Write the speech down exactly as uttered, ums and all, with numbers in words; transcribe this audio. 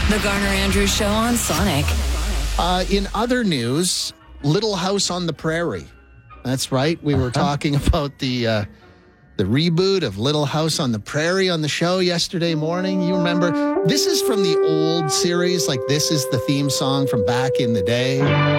The Garner Andrews Show on Sonic. Uh, in other news, Little House on the Prairie. That's right. We were talking about the uh, the reboot of Little House on the Prairie on the show yesterday morning. You remember? This is from the old series. Like, this is the theme song from back in the day.